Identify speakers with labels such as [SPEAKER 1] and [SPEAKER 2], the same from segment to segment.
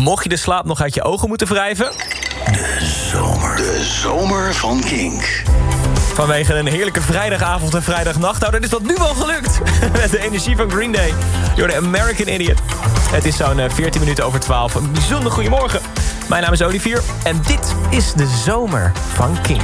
[SPEAKER 1] Mocht je de slaap nog uit je ogen moeten wrijven?
[SPEAKER 2] De zomer van Kink.
[SPEAKER 1] Vanwege een heerlijke vrijdagavond en vrijdagnacht. Nou, dan is dat nu wel gelukt. Met de energie van Green Day. You're the American Idiot. Het is zo'n 14 minuten over 12. Een bijzonder goedemorgen. Mijn naam is Olivier. En dit is de zomer van Kink.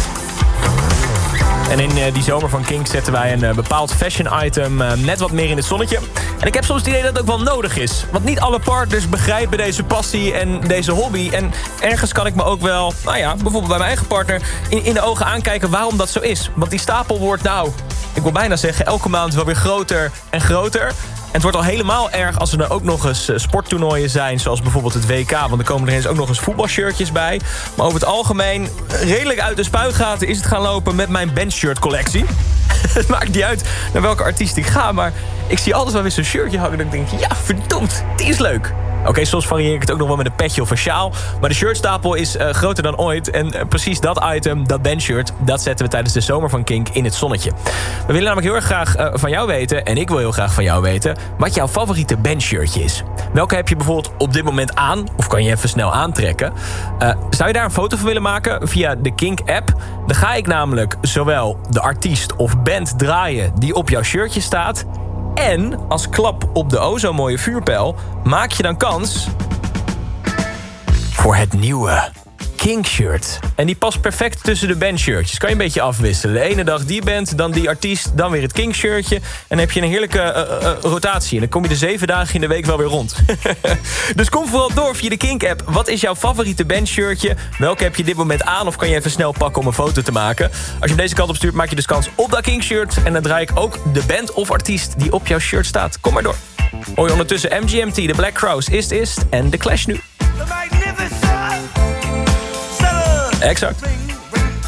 [SPEAKER 1] En in die zomer van Kink zetten wij een bepaald fashion item net wat meer in het zonnetje. En ik heb soms het idee dat het ook wel nodig is. Want niet alle partners begrijpen deze passie en deze hobby. En ergens kan ik me ook wel, bijvoorbeeld bij mijn eigen partner in de ogen aankijken waarom dat zo is. Want die stapel wordt, ik wil bijna zeggen, elke maand wel weer groter en groter. En het wordt al helemaal erg als er dan ook nog eens sporttoernooien zijn, zoals bijvoorbeeld het WK. Want er komen er eens ook nog eens voetbalshirtjes bij. Maar over het algemeen, redelijk uit de spuigaten is het gaan lopen met mijn bandshirt collectie. Het maakt niet uit naar welke artiest ik ga, maar ik zie altijd wel weer zo'n shirtje hangen en ik denk, ja, verdomd, die is leuk. Oké, soms varieer ik het ook nog wel met een petje of een sjaal. Maar de shirtstapel is groter dan ooit. En precies dat item, dat bandshirt, dat zetten we tijdens de zomer van Kink in het zonnetje. We willen namelijk heel erg graag van jou weten, en ik wil heel graag van jou weten, wat jouw favoriete bandshirtje is. Welke heb je bijvoorbeeld op dit moment aan, of kan je even snel aantrekken? Zou je daar een foto van willen maken via de Kink-app? Dan ga ik namelijk zowel de artiest of band draaien die op jouw shirtje staat. En als klap op de o zo mooie vuurpijl maak je dan kans voor het nieuwe Kink-shirt. En die past perfect tussen de bandshirtjes. Kan je een beetje afwisselen. De ene dag die band, dan die artiest, dan weer het Kink-shirtje. En dan heb je een heerlijke rotatie. En dan kom je de 7 dagen in de week wel weer rond. Dus kom vooral door via de Kink-app. Wat is jouw favoriete bandshirtje? Welke heb je dit moment aan? Of kan je even snel pakken om een foto te maken? Als je hem deze kant op stuurt, maak je dus kans op dat Kink-shirt. En dan draai ik ook de band of artiest die op jouw shirt staat. Kom maar door. Hoor je ondertussen MGMT, The Black Crowes, Ist en The Clash nu. Exact.